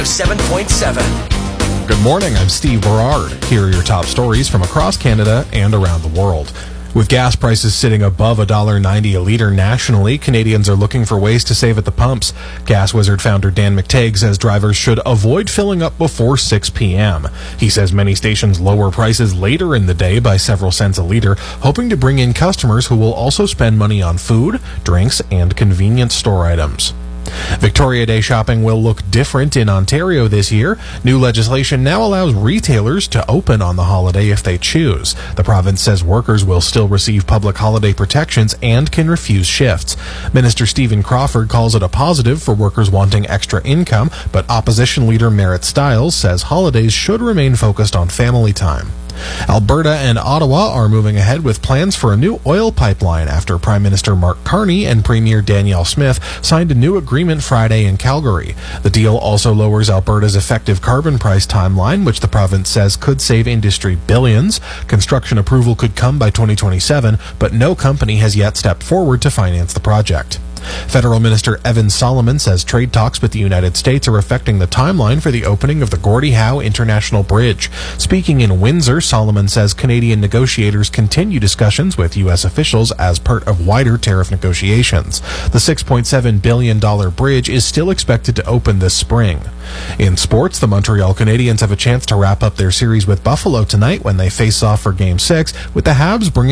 7.7. Good morning, I'm Steve Berard. Here are your top stories from across Canada and around the world. With gas prices sitting above $1.90 a litre nationally, Canadians are looking for ways to save at the pumps. Gas Wizard founder Dan McTague says drivers should avoid filling up before 6 p.m. He says many stations lower prices later in the day by several cents a litre, hoping to bring in customers who will also spend money on food, drinks, and convenience store items. Victoria Day shopping will look different in Ontario this year. New legislation now allows retailers to open on the holiday if they choose. The province says workers will still receive public holiday protections and can refuse shifts. Minister Stephen Crawford calls it a positive for workers wanting extra income, but opposition leader Merritt Stiles says holidays should remain focused on family time. Alberta and Ottawa are moving ahead with plans for a new oil pipeline after Prime Minister Mark Carney and Premier Danielle Smith signed a new agreement Friday in Calgary. The deal also lowers Alberta's effective carbon price timeline, which the province says could save industry billions. Construction approval could come by 2027, but no company has yet stepped forward to finance the project. Federal Minister Evan Solomon says trade talks with the United States are affecting the timeline for the opening of the Gordie Howe International Bridge. Speaking in Windsor, Solomon says Canadian negotiators continue discussions with U.S. officials as part of wider tariff negotiations. The $6.7 billion bridge is still expected to open this spring. In sports, the Montreal Canadiens have a chance to wrap up their series with Buffalo tonight when they face off for Game 6, with the Habs bringing